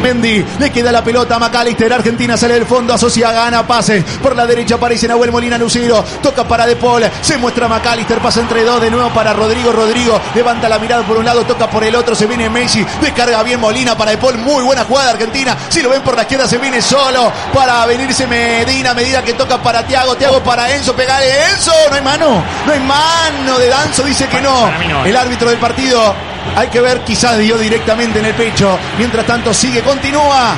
Otamendi, le queda la pelota a McAllister. Argentina sale del fondo, asocia, gana, pase. Por la derecha aparece Nahuel Molina Lucero. Toca para De Paul, se muestra McAllister, pasa entre dos, de nuevo para Rodrigo. Rodrigo levanta la mirada por un lado, toca por el otro, se viene Messi, descarga bien Molina para De Paul. Muy buena jugada de Argentina. Si lo ven por la izquierda, se viene solo para venirse Medina que toca para Thiago para Enzo, pegale Enzo, no hay mano de Danzo, dice que no. El árbitro del partido, hay que ver, quizás dio directamente en el pecho. Mientras tanto sigue, continúa.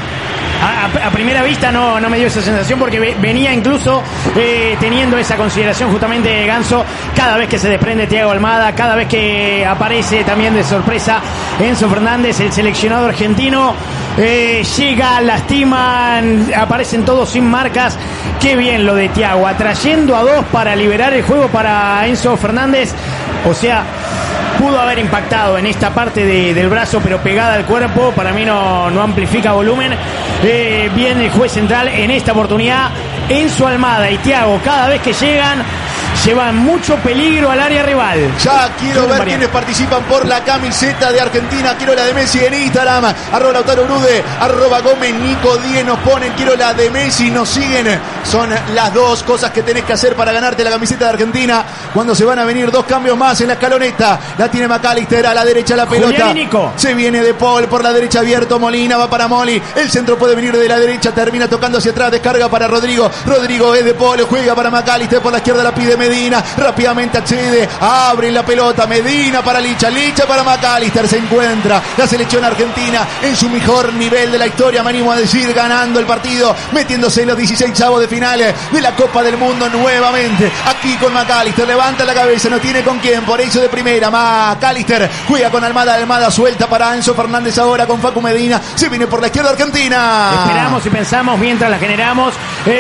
A primera vista no me dio esa sensación, porque venía incluso teniendo esa consideración justamente Ganso cada vez que se desprende Thiago Almada, cada vez que aparece también de sorpresa Enzo Fernández, el seleccionado argentino. Llega, lastiman, aparecen todos sin marcas. Qué bien lo de Thiago, atrayendo a dos para liberar el juego para Enzo Fernández. O sea, pudo haber impactado en esta parte del brazo, pero pegada al cuerpo. Para mí no amplifica volumen. Bien el juez central en esta oportunidad. Enzo Almada y Thiago, cada vez que llegan mucho peligro al área rival. Ya quiero ver quiénes participan por la camiseta de Argentina. Quiero la de Messi en Instagram, @Lautaro Brude, @Gómez Nico 10 nos ponen. Quiero la de Messi, nos siguen. Son las dos cosas que tenés que hacer para ganarte la camiseta de Argentina. Cuando se van a venir dos cambios más en la escaloneta. La tiene McAllister, a la derecha la pelota. Se viene De Paul por la derecha, abierto Molina, va para Moli. El centro puede venir de la derecha, termina tocando hacia atrás, descarga para Rodrigo. Rodrigo es De Paul, juega para McAllister, por la izquierda la pide Medina, rápidamente accede, abre la pelota, Medina para Licha para McAllister. Se encuentra la selección argentina en su mejor nivel de la historia, me animo a decir, ganando el partido, metiéndose en los 16avos de finales de la Copa del Mundo nuevamente, aquí con McAllister, levanta la cabeza, no tiene con quién, por eso de primera, McAllister juega con Almada suelta para Enzo Fernández ahora con Facu Medina, se viene por la izquierda Argentina. Esperamos y pensamos mientras la generamos,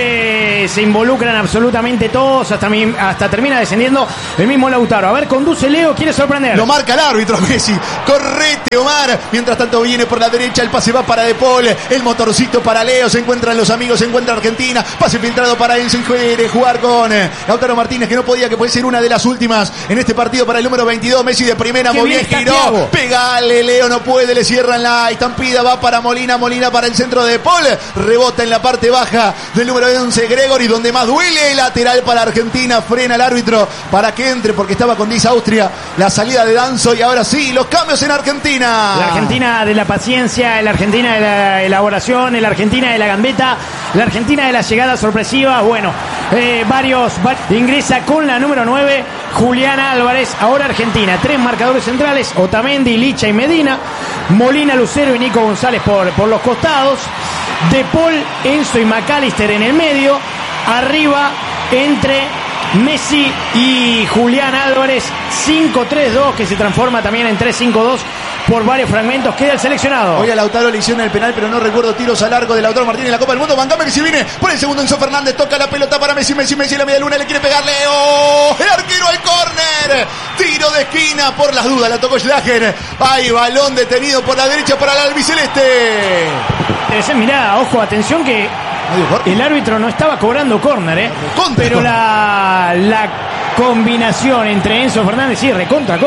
se involucran absolutamente todos, hasta termina descendiendo el mismo Lautaro. A ver, conduce Leo, quiere sorprender. Lo marca el árbitro Messi. Correte, Omar. Mientras tanto viene por la derecha, el pase va para De Paul, el motorcito para Leo, se encuentran los amigos, se encuentra Argentina, pase filtrado para Enzo, quiere jugar con Lautaro Martínez, que no podía, que puede ser una de las últimas en este partido para el número 22. Messi de primera, movió, giró, pegale, Leo no puede, le cierran la estampida, va para Molina para el centro de De Paul, rebota en la parte baja del número 11 Gregory, donde más duele, lateral para Argentina, frena el árbitro para que entre, porque estaba con 10 Austria, la salida de Danzo, y ahora sí, los cambios en Argentina. La Argentina de la paciencia, la Argentina de la elaboración, la Argentina de la gambeta, la Argentina de la llegada sorpresiva. Bueno, varios ingresa con la número 9 Julián Álvarez. Ahora Argentina, 3 marcadores centrales, Otamendi, Licha y Medina, Molina, Lucero y Nico González por los costados, De Paul, Enzo y McAllister en el medio, arriba entre Messi y Julián Álvarez, 5-3-2, que se transforma también en 3-5-2 por varios fragmentos. Queda el seleccionado. Hoy a Lautaro le hicieron el penal, pero no recuerdo tiros al arco de Lautaro Martínez en la Copa del Mundo. Bancame que si viene por el segundo Enzo Fernández, toca la pelota para Messi, la media luna, le quiere pegarle. ¡Oh! El arquero al córner. Tiro de esquina por las dudas, la tocó Schlager. Hay balón detenido por la derecha para el albiceleste. Mirá, ojo, atención que el árbitro no estaba cobrando córner, pero la combinación entre Enzo Fernández, sí, recontra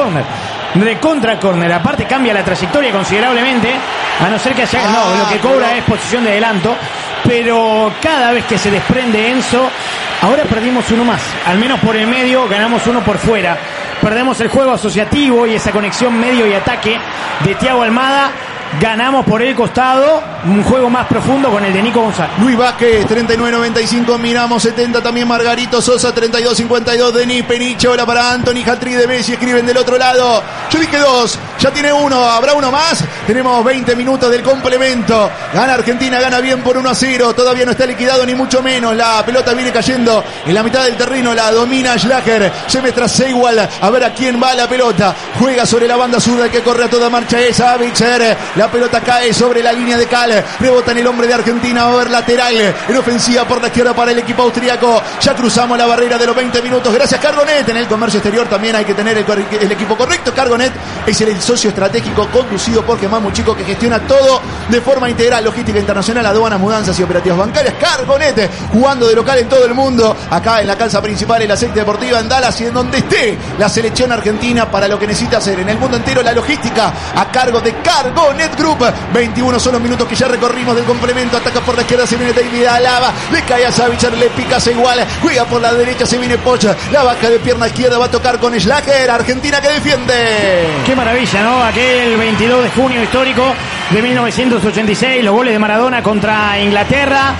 córner, aparte cambia la trayectoria considerablemente, a no ser que haya, lo que cobra es posición de adelanto, pero cada vez que se desprende Enzo, ahora perdimos uno más, al menos por el medio, ganamos uno por fuera, perdemos el juego asociativo y esa conexión medio y ataque de Thiago Almada. Ganamos por el costado, un juego más profundo con el de Nico González. Luis Vázquez, 39.95, miramos 70 también Margarito Sosa, 32.52, Denis Peniche, hola para Anthony, hat-trick de Messi, escriben del otro lado. Yo dije 2, ya tiene 1, ¿habrá uno más? Tenemos 20 minutos del complemento. Gana Argentina, gana bien por 1-0, todavía no está liquidado ni mucho menos. La pelota viene cayendo en la mitad del terreno, la domina Schlager, se mete igual, a ver a quién va la pelota. Juega sobre la banda zurda, que corre a toda marcha es Avicer. La pelota cae sobre la línea de Cal, rebota en el hombre de Argentina, va a ver lateral en ofensiva por la izquierda para el equipo austriaco. Ya cruzamos la barrera de los 20 minutos, gracias Cargonet. En el comercio exterior también hay que tener el equipo correcto. Cargonet es el socio estratégico conducido por Germán Muchico, que gestiona todo de forma integral: logística internacional, aduanas, mudanzas y operativas bancarias. Cargonet, jugando de local en todo el mundo, acá en la calza principal, en la secta deportiva, en Dallas y en donde esté la selección argentina para lo que necesita hacer en el mundo entero. La logística a cargo de Cargonet Group. 21 son los minutos que ya recorrimos del complemento. Ataca por la izquierda, se viene David Alaba, le cae a Savic, le pica, se iguala, juega por la derecha, se viene Pocha, la baja de pierna izquierda, va a tocar con Schlager. Argentina que defiende. Qué maravilla, ¿no? Aquel 22 de junio histórico de 1986, los goles de Maradona contra Inglaterra,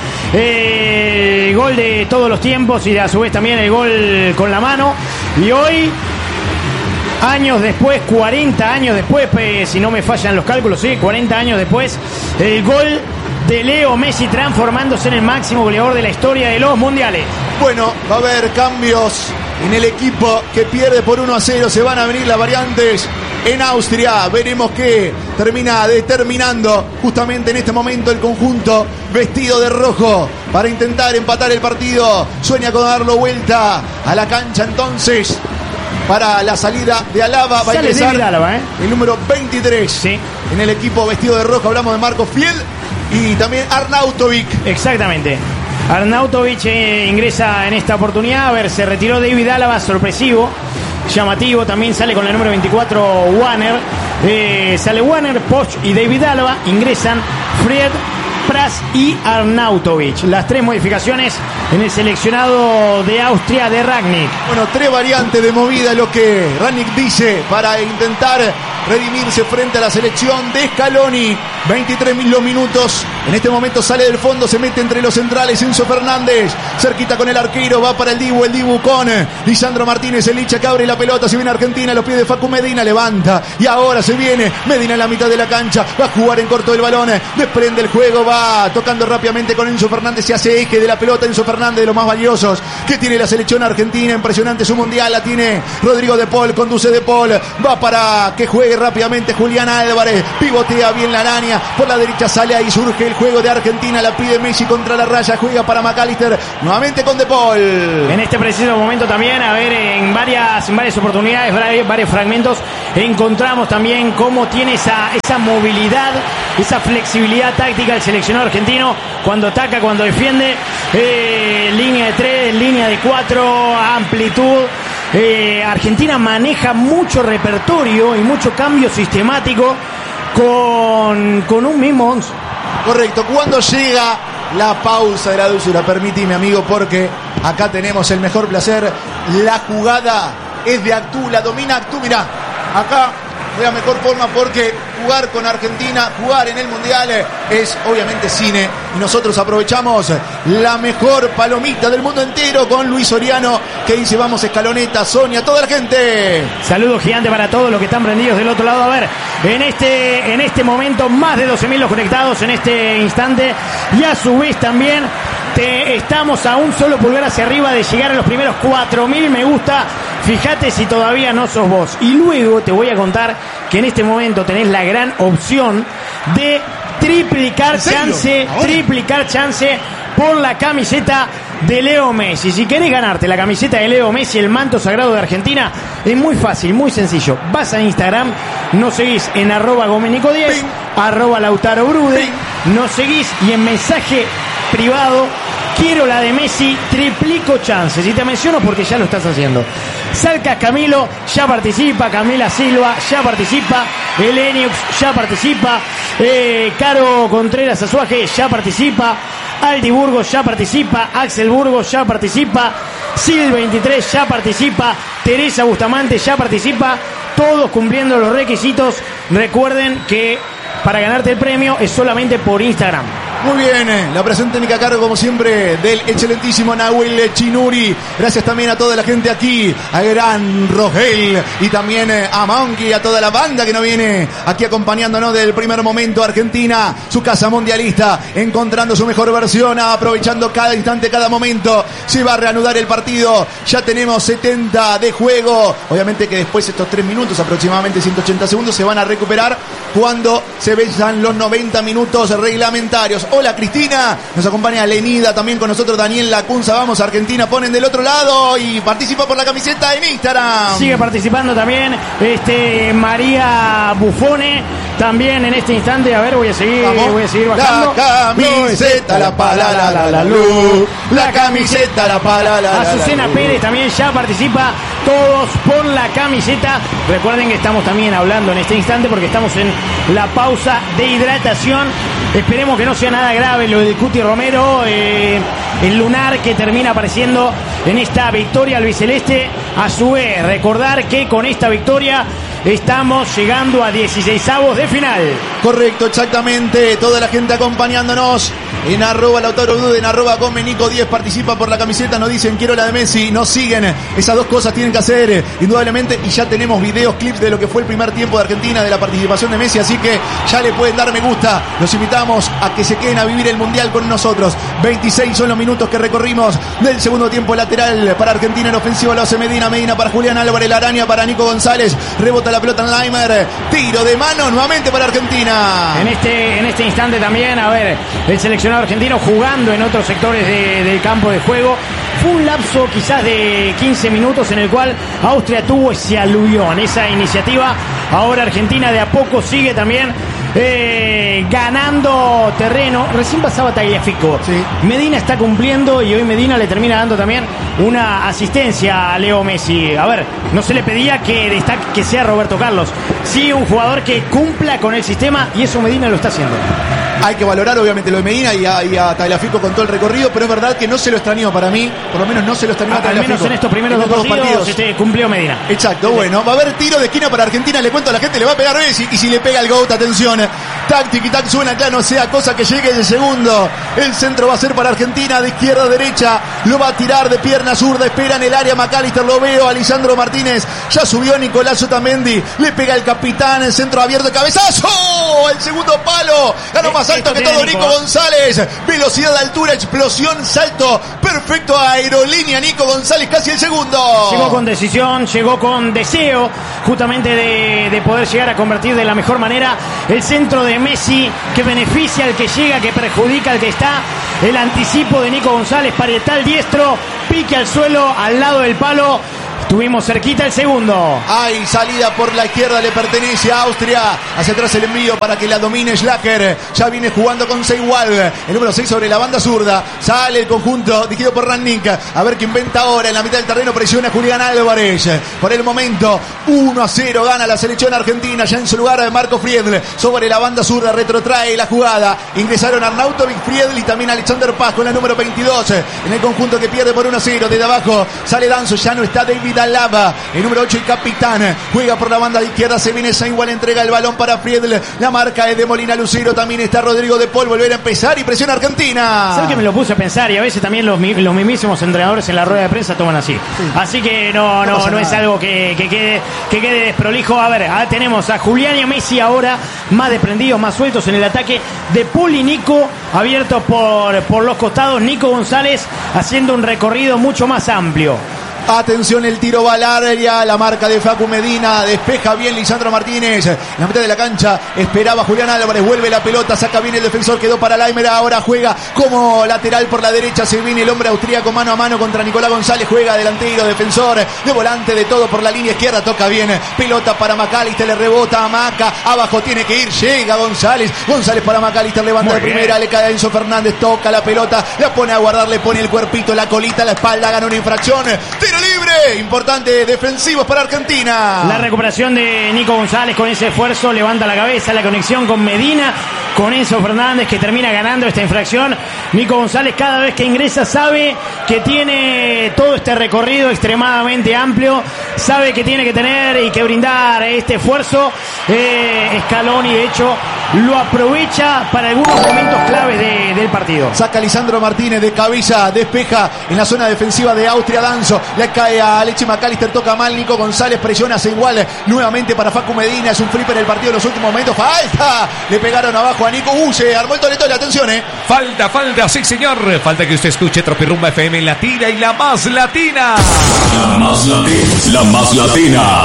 el gol de todos los tiempos y a su vez también el gol con la mano. Y hoy, años después, 40 años después, si no me fallan los cálculos, sí, 40 años después, el gol de Leo Messi transformándose en el máximo goleador de la historia de los mundiales. Bueno, va a haber cambios en el equipo que pierde por 1-0. Se van a venir las variantes en Austria. Veremos qué termina determinando justamente en este momento el conjunto vestido de rojo para intentar empatar el partido. Sueña con darlo vuelta a la cancha entonces para la salida de Alaba. Va a ingresar Alaba, el número 23 sí, en el equipo vestido de rojo. Hablamos de Marco Fiel y también Arnautovic. Exactamente. Arnautovic ingresa en esta oportunidad. A ver, se retiró David Alaba, sorpresivo, llamativo. También sale con el número 24 Warner. Sale Warner, Poch y David Alaba. Ingresan Fred, Pras y Arnautovic. Las tres modificaciones en el seleccionado de Austria de Rangnick. Bueno, tres variantes de movida, lo que Rangnick dice para intentar redimirse frente a la selección de Scaloni. 23 minutos. En este momento sale del fondo, se mete entre los centrales Enzo Fernández. Cerquita con el arquero, va para el Dibu con Lisandro Martínez, el Licha que abre la pelota. Se viene Argentina, los pies de Facu Medina, levanta. Y ahora se viene Medina en la mitad de la cancha. Va a jugar en corto del balón. Desprende el juego, va tocando rápidamente con Enzo Fernández. Se hace eje de la pelota Enzo Fernández, de los más valiosos que tiene la selección argentina. Impresionante su mundial, la tiene Rodrigo De Paul, conduce De Paul. Va para que juegue rápidamente Julián Álvarez. Pivotea bien la araña. Por la derecha sale, ahí surge el juego de Argentina. La pide Messi contra la raya. Juega para McAllister. Nuevamente con De Paul. En este preciso momento también, a ver, en varias oportunidades, varios fragmentos, encontramos también cómo tiene esa movilidad, esa flexibilidad táctica el seleccionado argentino cuando ataca, cuando defiende. Línea de 3, línea de 4, amplitud. Argentina maneja mucho repertorio y mucho cambio sistemático con un mismo 11. Correcto. Cuando llega la pausa de la dulzura, permíteme, amigo, porque acá tenemos el mejor placer. La jugada es de Actú, la domina Actú. Mirá, acá de la mejor forma, porque jugar con Argentina, jugar en el Mundial es obviamente cine, y nosotros aprovechamos la mejor palomita del mundo entero con Luis Soriano, que dice: vamos Escaloneta, Sonia, toda la gente. Saludo gigante para todos los que están prendidos del otro lado. A ver, en este momento más de 12.000 los conectados en este instante, y a su vez también estamos a un solo pulgar hacia arriba de llegar a los primeros 4.000 me gusta. Fíjate si todavía no sos vos. Y luego te voy a contar que en este momento tenés la gran opción de triplicar chance por la camiseta de Leo Messi. Si querés ganarte la camiseta de Leo Messi, el manto sagrado de Argentina, es muy fácil, muy sencillo. Vas a Instagram, nos seguís en @gomenico10, @lautaro_brude, nos seguís y en mensaje privado: quiero la de Messi, triplico chances. Y te menciono porque ya lo estás haciendo. Salcas Camilo ya participa, Camila Silva ya participa, Eleniux ya participa, Caro Contreras Azuaje ya participa, Aldi Burgos ya participa, Axel Burgos ya participa, Sil23 ya participa, Teresa Bustamante ya participa, todos cumpliendo los requisitos. Recuerden que para ganarte el premio es solamente por Instagram. Muy bien, la presente técnica a cargo, como siempre, del excelentísimo Nahuel Chinuri. Gracias también a toda la gente aquí, a Gran Rogel y también a Monkey, a toda la banda que nos viene aquí acompañándonos del primer momento. Argentina, su casa mundialista, encontrando su mejor versión, aprovechando cada instante, cada momento. Se va a reanudar el partido, ya tenemos 70 de juego. Obviamente que después estos 3 minutos, aproximadamente 180 segundos, se van a recuperar cuando se besan los 90 minutos reglamentarios. Hola Cristina, nos acompaña Lenida, también con nosotros Daniel Lacunza. Vamos Argentina, ponen del otro lado y participa por la camiseta en Instagram. Sigue participando también María Buffone, también en este instante. A ver, voy a seguir bajando. La camiseta, la pala, la luz. La camiseta, la pala, Azucena Pérez también ya participa. Todos por la camiseta. Recuerden que estamos también hablando en este instante porque estamos en la pausa de hidratación. Esperemos que no sea nada grave lo de Cuti Romero, el lunar que termina apareciendo en esta victoria albiceleste. A su vez, recordar que con esta victoria estamos llegando a 16avos de final. Correcto, exactamente. Toda la gente acompañándonos en @Lautaro Dude, en @Gomenico10 participa por la camiseta. Nos dicen quiero la de Messi, nos siguen. Esas dos cosas tienen que hacer indudablemente. Y ya tenemos videos, clips de lo que fue el primer tiempo de Argentina, de la participación de Messi. Así que ya le pueden dar me gusta. Los invitamos a que se queden a vivir el Mundial con nosotros. 26 son los minutos que recorrimos del segundo tiempo. Lateral para Argentina en ofensivo lo hace Medina para Julián Álvarez, la araña para Nico González. Rebota la pelota en Laimer. Tiro de mano nuevamente para Argentina. En este instante también, a ver, el seleccionado argentino jugando en otros sectores del campo de juego. Fue un lapso quizás de 15 minutos en el cual Austria tuvo ese aluvión, esa iniciativa. Ahora Argentina de a poco sigue también ganando terreno. Recién pasaba Tagliafico. Sí. Medina está cumpliendo y hoy Medina le termina dando también una asistencia a Leo Messi. A ver, no se le pedía que sea Roberto Carlos. Sí, un jugador que cumpla con el sistema y eso Medina lo está haciendo. Hay que valorar obviamente lo de Medina y a Tagliafico con todo el recorrido, pero es verdad que no se lo extrañó para mí, por lo menos no se lo extrañó a Tagliafico. Al menos en estos primeros dos partidos cumplió Medina. Exacto, bueno, va a haber tiro de esquina para Argentina, le cuento a la gente, le va a pegar Messi y si le pega el GOAT, atención, tac, tiki, tac, suena acá, no sea cosa que llegue el segundo. El centro va a ser para Argentina, de izquierda a derecha, lo va a tirar de pierna zurda, espera en el área McAllister, lo veo, Lisandro Martínez, ya subió Nicolás Otamendi, le pega el capitán, el centro abierto, de cabezazo, el segundo palo, ganó más alto que todo Nico González, velocidad, altura, explosión, salto, perfecto, aerolínea, Nico González, casi el segundo. Llegó con decisión, llegó con deseo, justamente de poder llegar a convertir de la mejor manera el centro de Messi, que beneficia al que llega, que perjudica al que está, el anticipo de Nico González, parietal diestro, pique al suelo, al lado del palo. Tuvimos cerquita el segundo. Hay salida por la izquierda, le pertenece a Austria. Hacia atrás el envío para que la domine Schlager. Ya viene jugando con Seiwald. El número 6 sobre la banda zurda. Sale el conjunto dirigido por Rannik. A ver qué inventa ahora. En la mitad del terreno presiona Julián Álvarez. Por el momento, 1-0 gana la selección argentina. Ya en su lugar Marco Friedl. Sobre la banda zurda retrotrae la jugada. Ingresaron Arnautovic, Friedl y también Alexander Paz con la número 22. En el conjunto que pierde por 1-0. Desde abajo sale Danzo. Ya no está David Alaba, el número 8 y capitán, juega por la banda de izquierda, se viene Seiwald, entrega el balón para Friedl, la marca es de Molina Lucero, también está Rodrigo de Paul, volver a empezar y presiona Argentina. ¿Sabes que me lo puse a pensar? Y a veces también los mismísimos entrenadores en la rueda de prensa toman así. Sí. Así que no es algo que quede desprolijo. A ver, tenemos a Julián y a Messi ahora más desprendidos, más sueltos en el ataque, de Paul y Nico abiertos por los costados, Nico González haciendo un recorrido mucho más amplio. Atención, el tiro va al área, la marca de Facu Medina, despeja bien Lisandro Martínez, en la mitad de la cancha esperaba Julián Álvarez, vuelve la pelota, saca bien el defensor, quedó para Laimer, ahora juega como lateral por la derecha, se viene el hombre austríaco mano a mano contra Nicolás González, juega delantero, defensor, de volante, de todo por la línea izquierda, toca bien, pelota para McAllister, le rebota a Maca, abajo tiene que ir, llega González para McAllister, levanta de primera, le cae a Enzo Fernández, toca la pelota, la pone a guardar, le pone el cuerpito, la colita, la espalda, gana una infracción, libre, importante, defensivos para Argentina. La recuperación de Nico González con ese esfuerzo, levanta la cabeza, la conexión con Medina, con Enzo Fernández que termina ganando esta infracción. Nico González cada vez que ingresa sabe que tiene todo este recorrido extremadamente amplio, sabe que tiene que tener y que brindar este esfuerzo. Scaloni de hecho lo aprovecha para algunos momentos claves del partido. Saca Lisandro Martínez de cabeza, despeja en la zona defensiva de Austria Danzo, le cae a Alexis McAllister, toca mal Nico González, presiona igual nuevamente para Facu Medina, es un flipper el partido en los últimos momentos, falta, le pegaron abajo a Nico, se armó el toletón, atención, falta, sí señor, falta que usted escuche Tropirrumba FM Latina y la más latina. La más latina.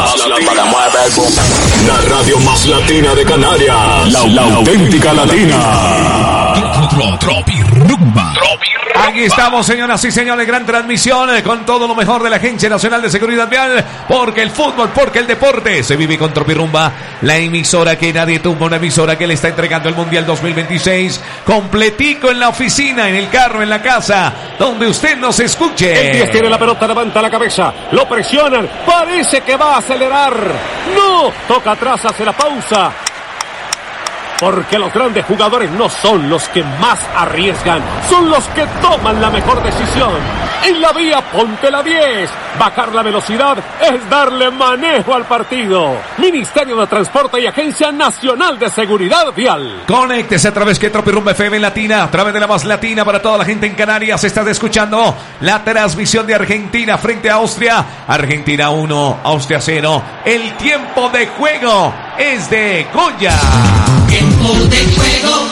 La radio más latina de Canarias. La auténtica latina. Tropirumba. Aquí estamos, señoras y señores, gran transmisión con todo lo mejor de la Agencia Nacional de Seguridad Vial, porque el fútbol, porque el deporte se vive con Tropirumba, la emisora que nadie tumba, una emisora que le está entregando el Mundial 2026 completico en la oficina, en el carro, en la casa, donde usted nos escuche. El 10 tiene la pelota, levanta la cabeza, lo presionan, parece que va a acelerar. No, toca atrás, hace la pausa. Porque los grandes jugadores no son los que más arriesgan, son los que toman la mejor decisión. En la vía, ponte la 10. Bajar la velocidad es darle manejo al partido. Ministerio de Transporte y Agencia Nacional de Seguridad Vial. Conéctese a través de Tropirumba FM Latina, a través de la más latina para toda la gente en Canarias. Estás escuchando la transmisión de Argentina frente a Austria. Argentina 1, Austria 0. El tiempo de juego es de Goya. Tiempo de juego.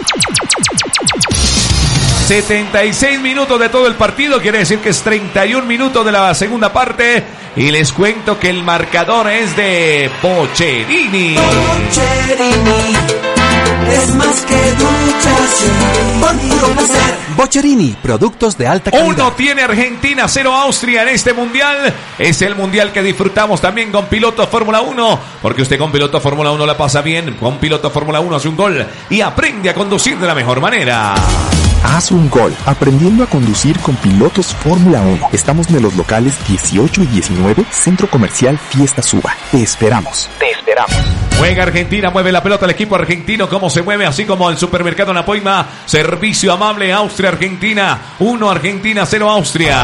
76 minutos de todo el partido, quiere decir que es 31 minutos de la segunda parte. Y les cuento que el marcador es de Boccherini. Boccherini es más que duchas por puro placer. Boccherini, productos de alta calidad. 1 tiene Argentina, 0 Austria en este mundial. Es el mundial que disfrutamos también con piloto Fórmula 1, porque usted con piloto Fórmula 1 la pasa bien. Con piloto Fórmula 1 hace un gol y aprende a conducir de la mejor manera. Haz un gol aprendiendo a conducir con pilotos Fórmula 1. Estamos en los locales 18 y 19, Centro Comercial Fiesta Suba. Te esperamos. Juega Argentina, mueve la pelota el equipo argentino. ¿Cómo se mueve? Así como el supermercado Anapoima. Servicio amable Austria-Argentina. 1 Argentina, 0 Austria.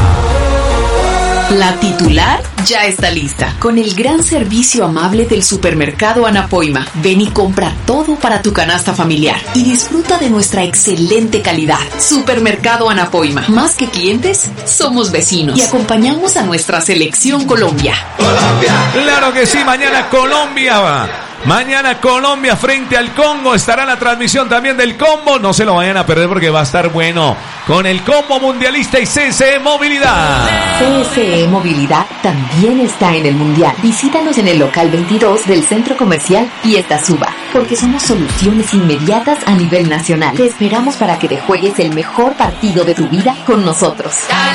La titular ya está lista, con el gran servicio amable del supermercado Anapoima. Ven y compra todo para tu canasta familiar y disfruta de nuestra excelente calidad. Supermercado Anapoima, más que clientes, somos vecinos y acompañamos a nuestra selección Colombia. Claro que sí, mañana Colombia. Mañana Colombia frente al Congo. Estará la transmisión también del combo. No se lo vayan a perder porque va a estar bueno. Con el combo mundialista y CSE Movilidad. CSE Movilidad también está en el Mundial. Visítanos en el local 22 del Centro Comercial Fiesta Suba, porque somos soluciones inmediatas a nivel nacional. Te esperamos para que te juegues el mejor partido de tu vida con nosotros.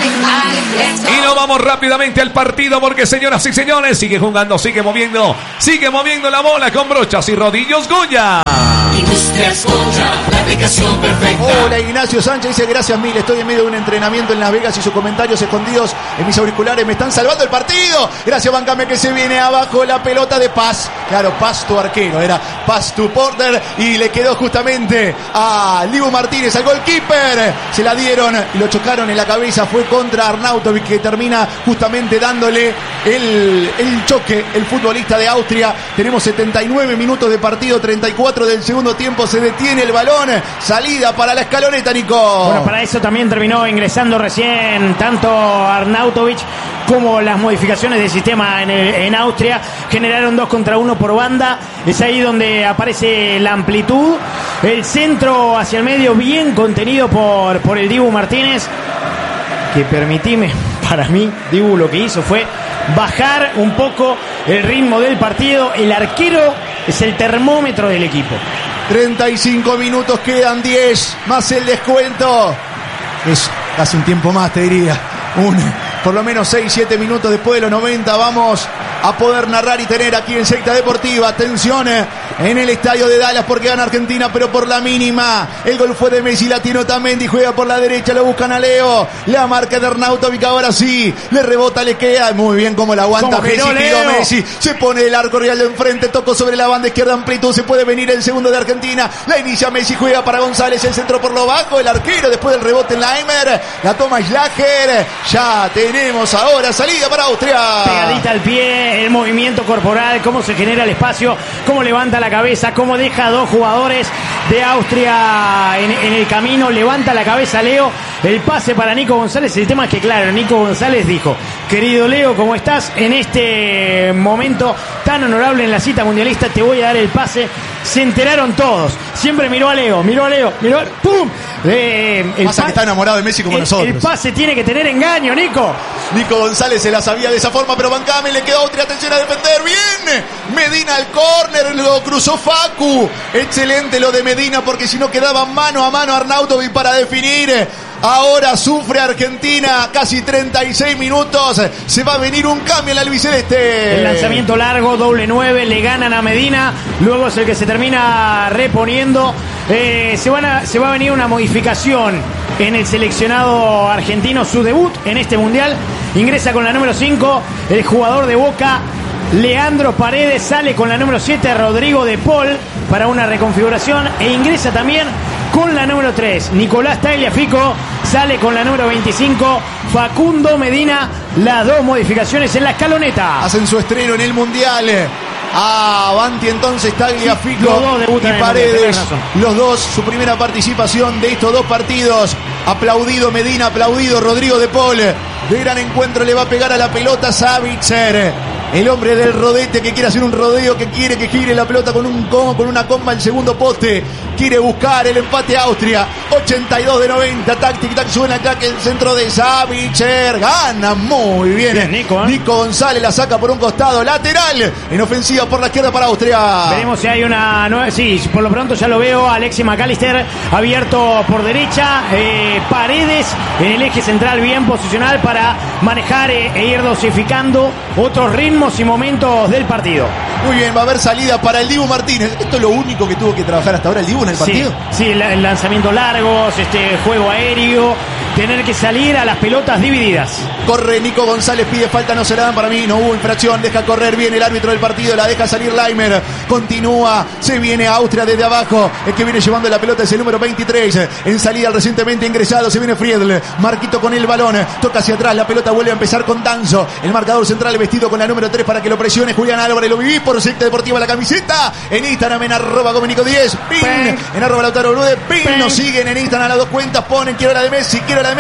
Y nos vamos rápidamente al partido porque, señoras y señores, sigue jugando, sigue moviendo la bola con brochas y rodillos Goya. Industrias Goya, la aplicación perfecta. Hola, Ignacio Sánchez dice: gracias mil, estoy en medio de un entrenamiento en Las Vegas y sus comentarios escondidos en mis auriculares me están salvando el partido. Gracias, bancame, que se viene abajo la pelota de Paz. Claro, Paz tu arquero, era Paz tu porter y le quedó justamente a Dibu Martínez, al goalkeeper. Se la dieron y lo chocaron en la cabeza, fue contra Arnautovic, que termina justamente dándole el choque, el futbolista de Austria. Tenemos 79 minutos de partido, 34 del segundo tiempo, se detiene el balón, salida para la escaloneta, Nico. Bueno, para eso también terminó ingresando recién tanto Arnautovic como las modificaciones del sistema en Austria. Generaron 2 contra 1 por banda, es ahí donde aparece la amplitud, el centro hacia el medio bien contenido por el Dibu Martínez, que permitime, para mí Dibu lo que hizo fue bajar un poco el ritmo del partido. El arquero es el termómetro del equipo. 35 minutos, quedan 10 más el descuento. Es casi un tiempo más, te diría. Por lo menos 6-7 minutos después de los 90 vamos a poder narrar y tener aquí en Secta Deportiva. Atención en el estadio de Dallas porque gana Argentina, pero por la mínima. El gol fue de Messi, latino Tamendi, juega por la derecha, lo buscan a Leo. La marca de Arnautovic, ahora sí, le rebota, le queda. Muy bien como la aguanta Messi, tiró Messi. Se pone el arco real de enfrente, tocó sobre la banda izquierda, amplitud, se puede venir el segundo de Argentina. La inicia Messi, juega para González, el centro por lo bajo, el arquero después del rebote en Laimer. La toma Schlager. Ya tenemos ahora salida para Austria. Pegadita al pie, el movimiento corporal, cómo se genera el espacio, cómo levanta la cabeza, cómo deja a 2 jugadores de Austria en el camino, levanta la cabeza Leo, el pase para Nico González. El tema es que, claro, Nico González dijo: querido Leo, ¿cómo estás? En este momento tan honorable en la cita mundialista te voy a dar el pase. Se enteraron todos, siempre miró a Leo, ¡pum! Pasa que está enamorado de Messi como nosotros. El pase tiene que tener engaño, Nico. Nico González se la sabía de esa forma, pero Bancame le quedó Austria, atención a defender, bien. Medina al córner, lo cruzó Facu. Excelente lo de Medina, porque si no quedaba mano a mano Arnautovic para definir. Ahora sufre Argentina, casi 36 minutos. Se va a venir un cambio en la albiceleste. El lanzamiento largo, doble 9, le ganan a Medina. Luego es el que se termina reponiendo. Se va a venir una modificación en el seleccionado argentino. Su debut en este mundial. Ingresa con la número 5, el jugador de Boca, Leandro Paredes. Sale con la número 7, Rodrigo de Paul, para una reconfiguración. E ingresa también con la número 3, Nicolás Tagliafico. Sale con la número 25, Facundo Medina. Las dos modificaciones en la escaloneta. Hacen su estreno en el mundial. Avanti entonces Tagliafico y Paredes. Los dos, su primera participación de estos dos partidos. Aplaudido Medina, aplaudido Rodrigo de Paul. De gran encuentro le va a pegar a la pelota Savitzer. El hombre del rodete que quiere hacer un rodeo, que quiere que gire la pelota con una comba el segundo poste. Quiere buscar el empate Austria. 82 de 90. Tac, suena acá que el centro de Savitzer. Gana muy bien. Nico González la saca por un costado. Lateral. En ofensiva por la izquierda para Austria. Veremos si hay una nueva. Sí, por lo pronto ya lo veo. Alexis McAllister abierto por derecha. Paredes en el eje central, bien posicional para manejar e ir dosificando otros ritmos y momentos del partido. Muy bien, va a haber salida para el Dibu Martínez. Esto es lo único que tuvo que trabajar hasta ahora el Dibu en el partido. Sí, el lanzamiento largos, juego aéreo, tener que salir a las pelotas divididas. Corre Nico González, pide falta, no se la dan para mí, no hubo infracción, deja correr bien el árbitro del partido, la deja salir Laimer, continúa, se viene Austria desde abajo, el que viene llevando la pelota es el número 23, en salida recientemente ingresado, se viene Friedl, Marquito con el balón, toca hacia atrás, la pelota vuelve a empezar con Danzo, el marcador central vestido con la número 3 para que lo presione Julián Álvarez, lo viví por Secta Deportiva la camiseta, en Instagram en @Gomenico10, pin, en @Lautaro Brude, pin, nos siguen en Instagram a las dos cuentas, ponen quiero la de Messi,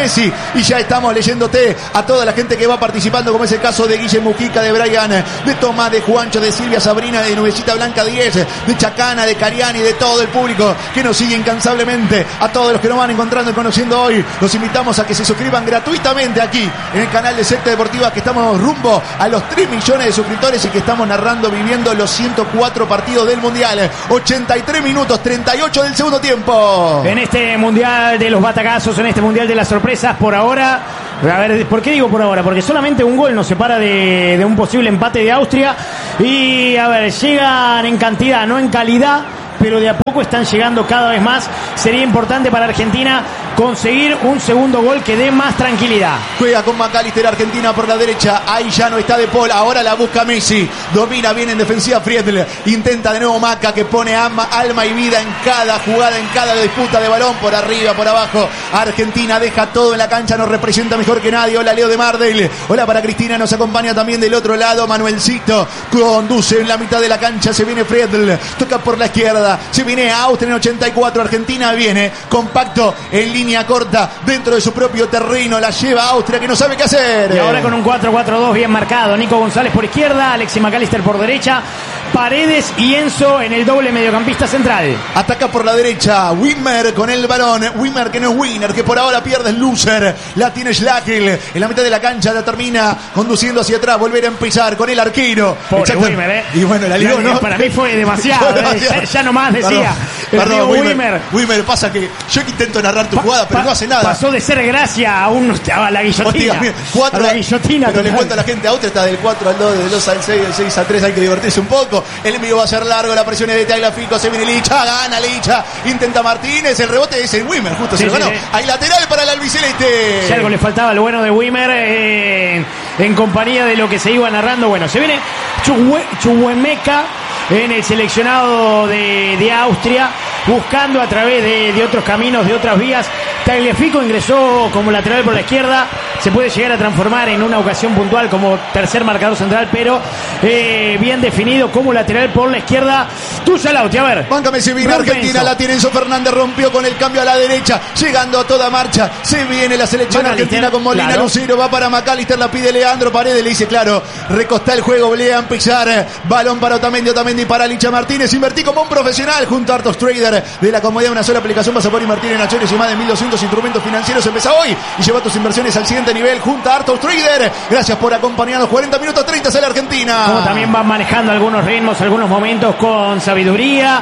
y ya estamos leyéndote a toda la gente que va participando, como es el caso de Guille Mujica, de Brian, de Tomás, de Juancho, de Silvia Sabrina, de Nubecita Blanca 10, de Chacana, de Cariani, de todo el público que nos sigue incansablemente, a todos los que nos van encontrando y conociendo hoy, los invitamos a que se suscriban gratuitamente aquí en el canal de Secta Deportiva, que estamos rumbo a los 3 millones de suscriptores y que estamos narrando, viviendo los 104 partidos del Mundial, 83 minutos, 38 del segundo tiempo. En este Mundial de los batacazos, en este Mundial de las sorpresas, por ahora, a ver, ¿por qué digo por ahora? Porque solamente un gol nos separa de un posible empate de Austria y, a ver, llegan en cantidad, no en calidad, pero de a poco están llegando cada vez más. Sería importante para Argentina conseguir un segundo gol que dé más tranquilidad. Juega con McAllister Argentina por la derecha, ahí ya no está De Paul, ahora la busca Messi, domina bien en defensiva Friedl, intenta de nuevo Maca, que pone alma y vida en cada jugada, en cada disputa de balón, por arriba, por abajo. Argentina deja todo en la cancha, nos representa mejor que nadie. Hola Leo de Mardel, hola para Cristina, nos acompaña también del otro lado Manuelcito, conduce en la mitad de la cancha, se viene Friedl, toca por la izquierda, se viene Austria en 84, Argentina viene compacto en línea corta dentro de su propio terreno, la lleva Austria que no sabe qué hacer. Y ahora con un 4-4-2 bien marcado, Nico González por izquierda, Alexis McAllister por derecha, Paredes y Enzo en el doble mediocampista central. Ataca por la derecha Wimmer con el balón, Wimmer que no es winner, que por ahora pierde el loser, la tiene Schlagel en la mitad de la cancha, la termina conduciendo hacia atrás, volver a empezar con el arquero. Pobre Wimmer, y bueno, la ligó, ¿no? Para mí fue demasiado, ya nomás decía. Perdón, Wimmer, pasa que yo intento narrar tu jugada, pero no hace nada. Pasó de ser gracia a la guillotina. A la guillotina. Pero le cuento a la gente, Austria está del 4 al 2, del 2 al 6, del 6 al 3, hay que divertirse un poco. El envío va a ser largo, la presión es de Tagliafico, se viene Licha, gana Licha, intenta Martínez, el rebote es el Wimmer, justo se lo ganó. Hay lateral para el albiceleste. Si algo le faltaba al bueno de Wimmer en compañía de lo que se iba narrando. Bueno, se viene Chuhuemeca en el seleccionado de Austria, buscando a través de otros caminos, de otras vías. Tagliafico ingresó como lateral por la izquierda, se puede llegar a transformar en una ocasión puntual como tercer marcador central, pero bien definido como lateral por la izquierda. Tuya, Lauti, a ver. Báncame, se viene Argentina, la tiene Enzo Fernández, rompió con el cambio a la derecha, llegando a toda marcha. Se viene la selección argentina con Molina, claro. Lucero va para McAllister, la pide Leandro Paredes, le dice claro, recostá el juego, Blean Pizar, balón para Otamendi para Licha Martínez. Invertí como un profesional junto a Artos Trader, de la comodidad de una sola aplicación vas a poder invertir en acciones y más de 1.200 instrumentos financieros. Empieza hoy y lleva tus inversiones al siguiente nivel junto a Artos Trader. Gracias por acompañarnos. 40 minutos 30 sale Argentina. Como también van manejando algunos ritmos, algunos momentos con sabiduría,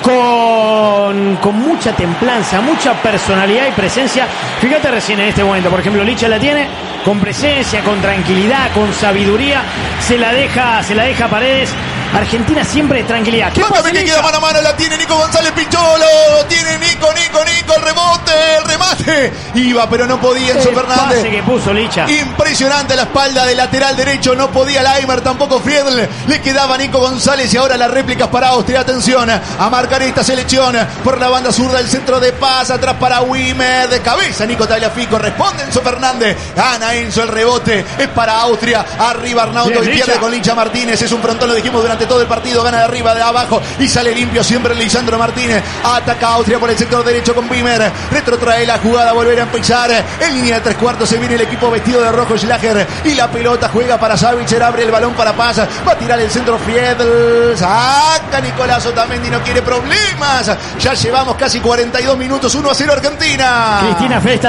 con mucha templanza, mucha personalidad y presencia. Fíjate recién en este momento, por ejemplo, Licha la tiene con presencia, con tranquilidad, con sabiduría, se la deja Paredes. Argentina siempre de tranquilidad. ¿Qué pasa, que queda mano a mano? La tiene Nico González Picholo. Tiene Nico, el rebote, el remate. Iba, pero no podía Enzo Fernández. Pase que puso Licha. Impresionante la espalda del lateral derecho. No podía Laimer, tampoco Friedl. Le quedaba Nico González y ahora las réplicas para Austria. Atención a marcar esta selección por la banda zurda. El centro de Paz, atrás para Wimmer. De cabeza Nico Tagliafico. Responde Enzo Fernández. Gana Enzo, el rebote. Es para Austria. Arriba Arnauto y pierde con Licha Martínez. Es un frontón, lo dijimos durante todo el partido, gana de arriba, de abajo y sale limpio siempre Lisandro Martínez. Ataca a Austria por el sector derecho con Wimmer, retrotrae la jugada, volver a empezar en línea de tres cuartos. Se viene el equipo vestido de rojo, Schlager, y la pelota juega para Savitzer, abre el balón para Paz, va a tirar el centro Friedl, saca Nicolás Otamendi, no quiere problemas. Ya llevamos casi 42 minutos, 1-0 Argentina. Cristina Festa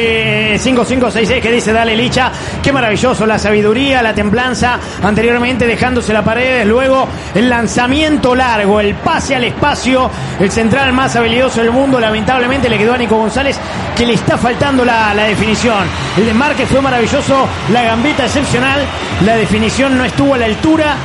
5566 que dice dale Licha, qué maravilloso la sabiduría, la templanza, anteriormente dejándose la Paredes, luego el lanzamiento largo, el pase al espacio, el central más habilidoso del mundo. Lamentablemente le quedó a Nico González, que le está faltando la definición. El desmarque fue maravilloso, la gambeta excepcional, la definición no estuvo a la altura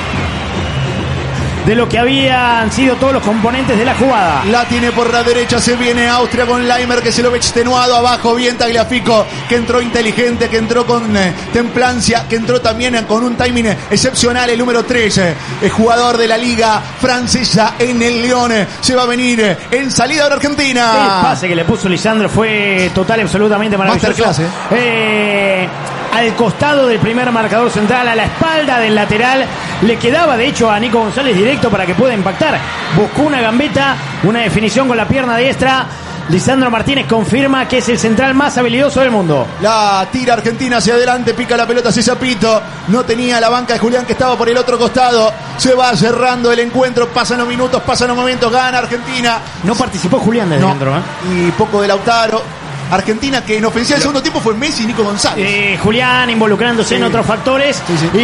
de lo que habían sido todos los componentes de la jugada. La tiene por la derecha, se viene Austria con Laimer, que se lo ve extenuado abajo, bien Tagliafico, que entró inteligente, que entró con templancia, que entró también con un timing excepcional, el número 3, el jugador de la liga francesa en el Lyon. Se va a venir en salida de Argentina. El pase que le puso Lisandro fue total y absolutamente maravilloso. Al costado del primer marcador central, a la espalda del lateral, le quedaba de hecho a Nico González directo para que pueda impactar. Buscó una gambeta, una definición con la pierna diestra. Lisandro Martínez confirma que es el central más habilidoso del mundo. La tira Argentina hacia adelante, pica la pelota César Pito. No tenía la banca de Julián, que estaba por el otro costado. Se va cerrando el encuentro, pasan los minutos, pasan los momentos, gana Argentina. No participó Julián desde dentro, ¿eh? Y poco de Lautaro. Argentina, que en ofensiva del segundo tiempo fue Messi y Nico González. Julián involucrándose en otros factores.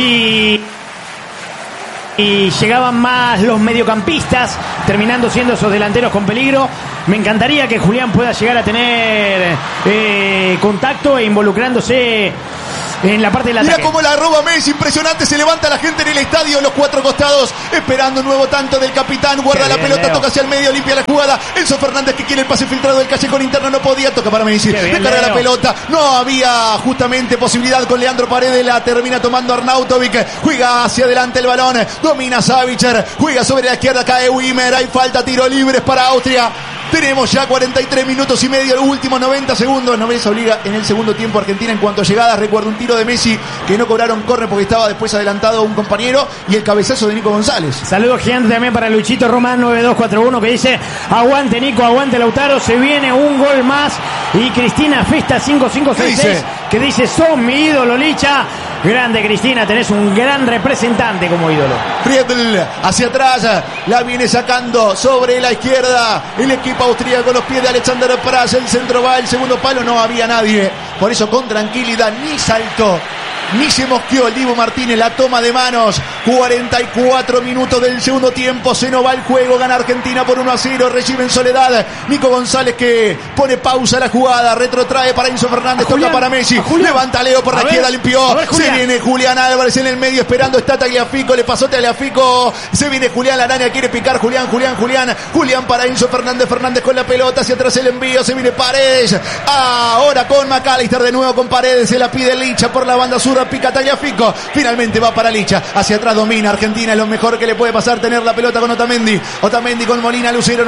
Y llegaban más los mediocampistas, terminando siendo esos delanteros con peligro. Me encantaría que Julián pueda llegar a tener contacto e involucrándose en la parte del ataque. Mira cómo la roba Messi, impresionante, se levanta la gente en el estadio, los cuatro costados, esperando un nuevo tanto del capitán, guarda la pelota, toca hacia el medio, limpia la jugada. Enzo Fernández, que quiere el pase filtrado del callejón interno, no podía, toca para Messi, descarga la pelota, no había justamente posibilidad con Leandro Paredes, la termina tomando Arnautovic, juega hacia adelante el balón, domina Savitzer, juega sobre la izquierda, cae Wimmer, hay falta, tiro libres para Austria. Tenemos ya 43 minutos y medio, los últimos 90 segundos. No se obliga en el segundo tiempo Argentina en cuanto a llegadas. Recuerdo un tiro de Messi que no cobraron córner porque estaba después adelantado un compañero, y el cabezazo de Nico González. Saludos gigante también para Luchito Román 9241, que dice aguante Nico, aguante Lautaro, se viene un gol más. Y Cristina Festa 5566 que dice son mi ídolo Licha. Grande Cristina, tenés un gran representante como ídolo. Friedl hacia atrás, la viene sacando sobre la izquierda el equipo austríaco con los pies de Alexander Praz. El centro va, el segundo palo, no había nadie, por eso con tranquilidad, ni saltó ni se mosqueó el Dibu Martínez. La toma de manos, 44 minutos del segundo tiempo, se nos va el juego, gana Argentina por 1-0, recibe en soledad Nico González, que pone pausa a la jugada, retrotrae para Enzo Fernández, toca para Messi, levanta Leo por la izquierda, limpió, se viene Julián Álvarez en el medio esperando, está Tagliafico, le pasó Tagliafico, se viene Julián, la araña quiere picar, Julián para Enzo Fernández, Fernández con la pelota, hacia atrás el envío, se viene Paredes, ahora con McAllister, de nuevo con Paredes, se la pide Licha por la banda sur, pica Tagliafico, finalmente va para Licha, hacia atrás domina Argentina, es lo mejor que le puede pasar, tener la pelota con Otamendi con Molina, Lucero.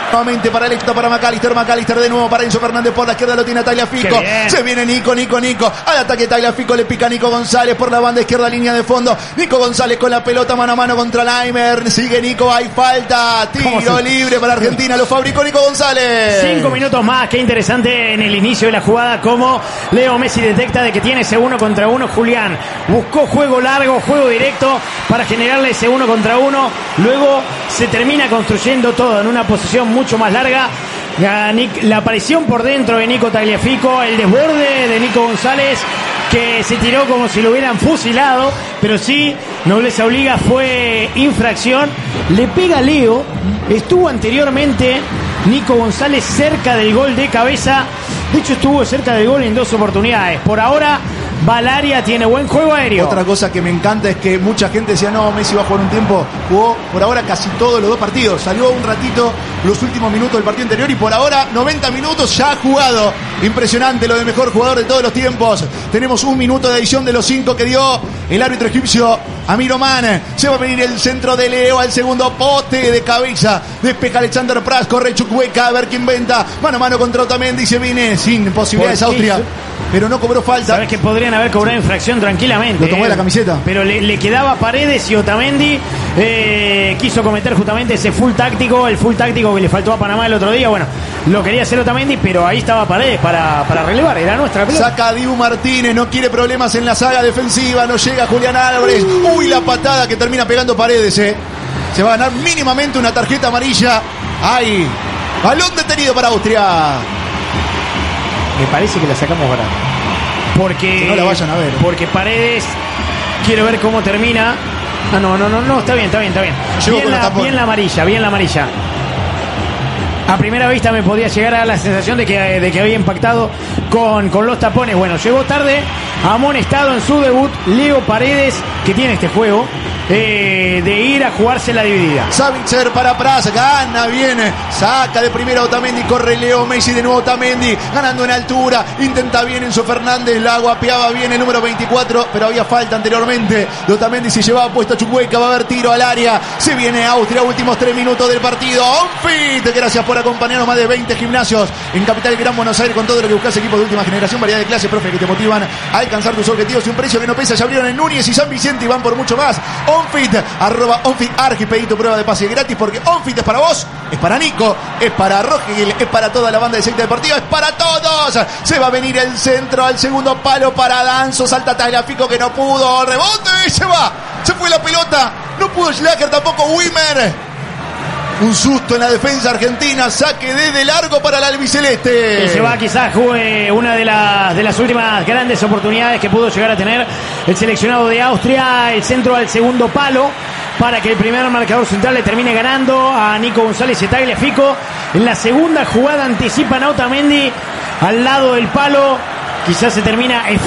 Nuevamente para Electo, para McAllister de nuevo para Enzo Fernández por la izquierda, lo tiene Tagliafico. Se viene Nico. Al ataque Tagliafico, le pica Nico González por la banda izquierda, línea de fondo. Nico González con la pelota mano a mano contra Laimer. Sigue Nico, hay falta. Tiro libre para Argentina, lo fabricó Nico González. 5 minutos más, qué interesante en el inicio de la jugada como Leo Messi detecta de que tiene ese 1 contra 1. Julián buscó juego largo, juego directo para generarle ese 1 contra 1. Luego se termina construyendo todo en una posición mucho más larga. La aparición por dentro de Nico Tagliafico, el desborde de Nico González, que se tiró como si lo hubieran fusilado, pero sí, nobleza obliga, fue infracción. Le pega Leo, estuvo anteriormente Nico González cerca del gol de cabeza, de hecho estuvo cerca del gol en 2 oportunidades. Por ahora Valaria tiene buen juego aéreo. Otra cosa que me encanta es que mucha gente decía, no, Messi va a jugar un tiempo. Jugó por ahora casi todos los 2 partidos. Salió un ratito los últimos minutos del partido anterior y por ahora 90 minutos ya ha jugado. Impresionante, lo de mejor jugador de todos los tiempos. Tenemos 1 minuto de adición de los 5 que dio el árbitro egipcio Amir Oman. Se va a venir el centro de Leo al segundo poste de cabeza. Despeja Alexander Pras, corre Chukwueka, a ver quién inventa. Mano a mano contra Otamendi, se viene sin posibilidades Austria. Pero no cobró falta. Sabes que podrían haber cobrado infracción tranquilamente. Lo tomó de la camiseta. Pero le quedaba Paredes y Otamendi quiso cometer justamente ese full táctico, el full táctico que le faltó a Panamá el otro día. Bueno, lo quería hacer Otamendi, pero ahí estaba Paredes para relevar. Era nuestra pelota. Saca a Dibu Martínez, no quiere problemas en la saga defensiva. No llega Julián Álvarez. Uy, la patada que termina pegando Paredes. Se va a ganar mínimamente una tarjeta amarilla. ¡Ay! Balón detenido para Austria. Me parece que la sacamos barata. Porque no la vayan a ver. Porque Paredes, quiero ver cómo termina. No, está bien. Bien la amarilla. A primera vista me podía llegar a la sensación de que había impactado con los tapones. Bueno, llegó tarde, amonestado en su debut Leo Paredes, que tiene este juego de ir a jugarse la dividida. Savitzer para Pras, gana bien, saca de primera Otamendi, corre Leo Messi de nuevo Otamendi, ganando en altura, intenta bien Enzo Fernández, la guapeaba bien el número 24, pero había falta anteriormente de Otamendi, se llevaba puesto a Chukwueka, va a haber tiro al área, se viene Austria, últimos 3 minutos del partido. OnFit, gracias por acompañarnos, más de 20 gimnasios en Capital Gran Buenos Aires, con todo lo que buscas, equipos de última generación, variedad de clases, profe, que te motivan a alcanzar tus objetivos y un precio que no pesa. Ya abrieron en Núñez y San Vicente y van por mucho más. OnFit, @OnFitArg, pedí tu prueba de pase gratis, porque OnFit es para vos, es para Nico, es para Rogel, es para toda la banda de secta deportiva, es para todos. Se va a venir el centro al segundo palo para Danzo, salta Tagliafico que no pudo, rebote y se va, se fue la pelota, no pudo Schlager, tampoco Wimmer. Un susto en la defensa argentina, saque desde largo para el albiceleste. Y se va quizás una de las últimas grandes oportunidades que pudo llegar a tener el seleccionado de Austria, el centro al segundo palo, para que el primer marcador central le termine ganando a Nico González y Tagliafico. En la segunda jugada anticipan a Otamendi al lado del palo. Quizás se termina